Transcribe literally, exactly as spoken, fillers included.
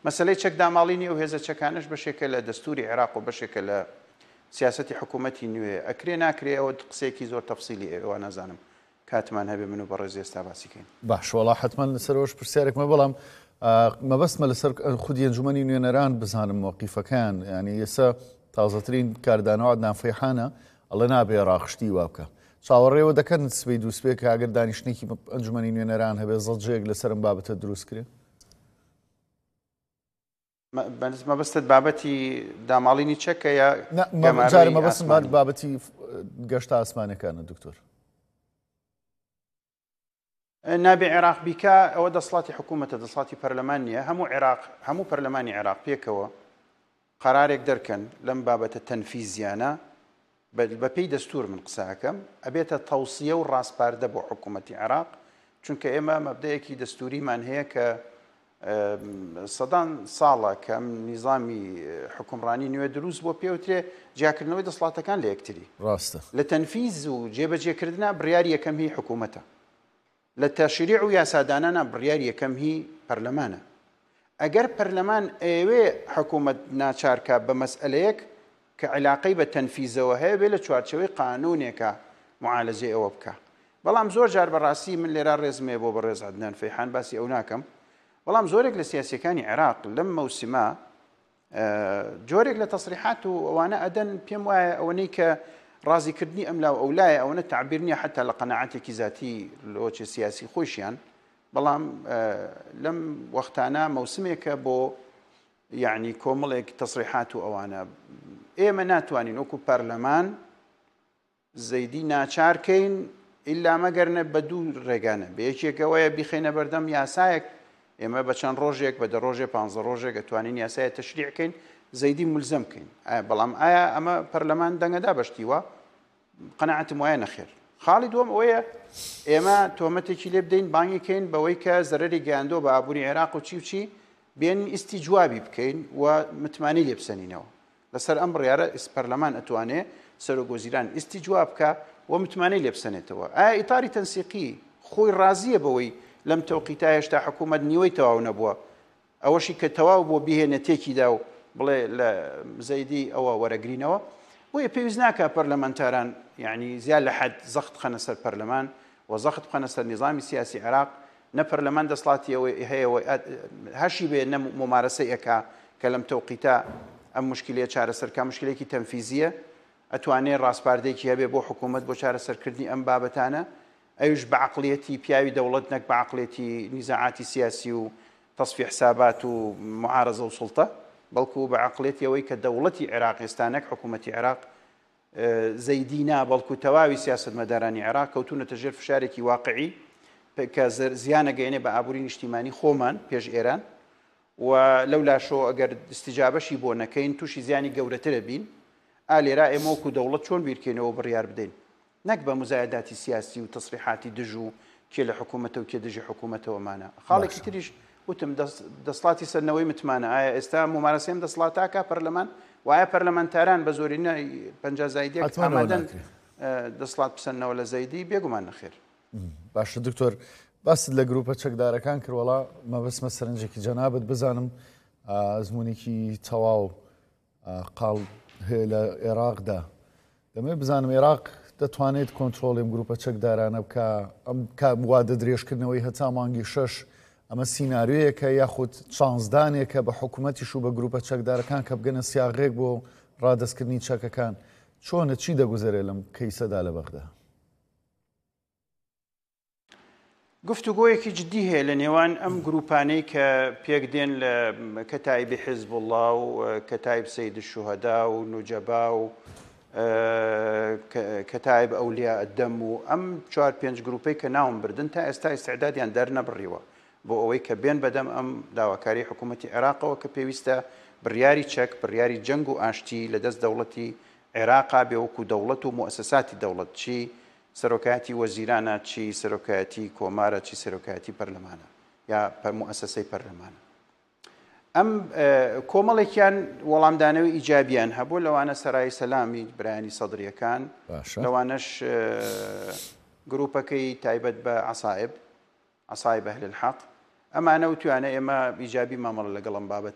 مەسەلەی چەکداماڵینی ئەو هێزە چەکانش بەشێکە لە دەستوری عێراق و بەشێکە لە سیاسەتی حکوومەتی نوێ ئەکرێ ناکرێ ئەوە قسێکی زۆر تەفسیلی ئێوە نازانم کاتمان هەبێ من و بەڕێز ئێستا باسیکەین. باش وەڵا حتمما لەسەرەوەش پرسیارێکمە بەڵام مەبەستمە لەسەر خودی ئەنجومەنی نوێنەران بزانم موقیفەکان ینی ئێستا تازەترین کاردانەوە عەدنان فەیحانە ئەڵێ نابێ ڕاخشتی وا بکە چاوەڕێوە دەکەن سبەی دووسبێ کە ئەگەر دانیشتێکی ئەنجومەنی نوێنەران هەبێ زەڵجەیەک لەسەرم بابەتە دروست کرێ مەبەستت بابەتی داماڵینی چەکە یا مەبەستم بابەتی گەشتە ئاسمانەکانە دکتۆر نابێ عێراق بیکە ئەوە دەسڵاتی حکوومەتە دەسڵاتی پەرلەمان نییە هەموو عێراق هەموو پەرلەمانی عێراق پێکەوە قەرارێک دەرکەن لەم بابەتە تەنفیزیانە بەپێی دەستور من قساکەم ئەبێتە تەوسیە و ڕاستپاردە بۆ حکوومەتی عێراق چونکە ئێمە مەبدەیەکی دەستوریمان هەیە کە سەدان ساڵە کە ئەم نیزامی حکومڕانی نوێ دروست بۆ پێوترێ جیاکردنەوەی دەسڵاتەکان لە یەکتری ڕاستە لە تەنفیز و جێبەجێکردنا بڕیاری یەکەم هی حکوومەتە لە تەشریع و یاسادانانە بڕیاری یەکەم هی پەرلەمانە ئەگەر پەرلەمان ئەوێ حکوومەت ناچارکە بە مەسئلەیەک کە علاقەی بە تەنفیزەوە هەیە بێ لە چوارچەوەی قانونێکە معالەجێ ئەوە بکە بەڵام زۆر جار بەڕاستی من لێرا ڕێزمێ بۆ بەڕێز عەدنان فەیحان باسی ئەو ناکەم بەڵام زۆرێک لە سیاسیەکانی عێراق لەم مەوسیمە جۆرێک لە تەسریحات و ئەوانە ئەدەن پێم وایە ئەوەنەی کە ڕازیکردنی ئەم لاو ئەولایە ئەوەنە تعبیر نییە حتا لە قەنەعەتێکی زیاتی لۆچێ سیاسی خۆشیان بەڵام لەم وەختانە مەوسمێکە بۆ یعنی کۆمەڵێک تەسریحات و ئەوانە ئێمە ناتوانین وەکو پەرلەمان زەیدی ناچارکەین ئیلا مەگەرنە بە دوو ڕێگانە بە یەکێکەوەیە بیخێنە بەردەم یاسایەک ئێمە بە چەند ڕۆژێک بە دە ڕۆژێ پانزە ڕۆژێک ئەتوانین یاسایە تەشریعکەین زەیدی مولزەم بکەین بەڵام ئایا ئەمە پەرلەمان دەنگەدا بەشتیوە قەنەعەتم وایە نەخێر خاڵی دووەم ئەوەیە ئێمە تۆمەتێکی لێ بدەین بانگیکەین بەوەی کە زەرەری گەیاندۆ بە ئابووری عێراق و چی و چی بێن ئیستیجوابی بکەین و متمانی لێ بسەنینەوە لەسەر ئەم بڕیارە پەرلەمان ئەتوانێت سەرۆکوەزیران ئیستیجواب بکە و متمانی لێ بسەنێتەوە ئایا ئیتاری تەنسیقی خۆی ڕازیە بەوەی لەم تەوقیتا هێشتا حکوومەت نیوەی تەواو نەبووە ئەوەشی کە تەواو بۆ بیهێنە تێکیدا و بڵێ لە زەیدی ئەوە وەرەگرینەوە بۆیە پێویست ناکە پەرلەمانتاران یعنی زیاد لە حەد زەخت بخەنە سەر پەرلەمان و زەخت بخەنە سەر نیزامی سیاسی عێراق نە پەرلەمان دەسڵاتی ئەوەی هەیەەوە هەشی بێ نە ممارەسەی ئەکا کە لەم تەوقیتا ئەم مشکلەیە چارەسەرکە مشکلێکی تەنفیزیە ئەتوانێت ڕاستپاردەیەکی هەبێ بۆ حکوومەت بۆ چارەسەرکردنی ئەم بابەتانە ئەوش بە عەقڵیەتی پیاوی دەوڵەت نەک بە عەقڵیەتی نیزاعاتی سیاسی و تەصفی حسابات و معارەزە و سوڵتە بەڵکو بە عەقڵیەتی ئەوەی کە دەوڵەتی عێراق ئێستا نەک حکوومەتی عێراق زەیدی نا بەڵکو تەواوی سیاسەتمەدارانی عێراق کەوتونەتە ژێر فشارێکی واقعی کە زیانە گەیەنێ بە ئابووری نیشتیمانی خۆمان پێش ئێران و لەولا شۆ ئەگەر استیجابەشی بۆ نەکەین تووشی زیانی گەورەترە بین ئا لێرا ئێمە وەکو دەوڵەت چۆن بیرکەینەوە بڕیار بدەین نەک بە مزایداتی سیاسی و تەسریحاتی دژ و کێ لە حکوومەتە و کێ دژی حکوومەتەوەمانە خاڵێکی تریش وتم دەسڵاتی سەرنەوەی متمانە ئایا ئێستا ممارەسەم دەسڵاتاکە پەرلەمان وایە پەرلەمانتاران بە زۆرینە پەنجا زایدێک ئامادەن دەسڵات بسەنەوە لە زەیدی بێگومان نەخێر باشە دکتۆر باست لە گروپە چەکدارەکان کردوەڵا مەبەستمە سەرنجێکی جەنابەت بزانم ئەزمونێکی تەواو قاڵ هەیە لە عێراقدا دەمێ بزانم عێراق دەتوانێت کۆنتترۆڵێم گروپە چەکدارانە بکە ئەم وادە درێژکردنەوەی هەتا مانگی شەش ئەمە سینناریویەکە یاخود چانزدانێکە بە حکوومەتیش و بە گروپە چەکدارەکان کە بگەنە سیاغێک بۆ ڕادەستکردنی چەکەکان چۆنە چی دەگوزارێت لەم کەیسەدا لە بەغدا گفتوگۆیەکی جدی هەیە لە نێوان ئەم گروپانەی کە پێک دێن لە کەتایبی حیزب الله و کەتایب سەید الشوهەدا و نوجەبا و کەتایب ئەولیا ئەدەم و ئەم چوار پێنج گروپەی کە ناوم بردن تا ئێستا ئیستعدادیان دەرنەبڕیوە بۆ ئەوەی کە بێن بەدەم ئەم داواکاری حکوومەتی عێراقەوە کە پێویستە بڕیاری چەک بڕیاری جەنگ و ئاشتی لەدەست دەوڵەتی عێراقا بێ وەکو دەوڵەت و موسساتی دەوڵەت چی سەرۆکایەتی وەزیرانە چی سەرۆکایەتی کۆمارە چی سەرۆکایەتی پەرلەمانە یا مؤسسەی پەرلەمانە ئەم کۆمەڵێکیان وەڵامدانەوەی ئیجابیان هەبوو لەوانە سەرای سەلامی برایانی سەدرریەکان لەوانەش گروپەکەی تایبەت بە عەسایب عەسایب ئەهل الحەق ئەمانە وتوانە ئێمە ئیجابی مامەڵە لەگەڵ ئەم بابەت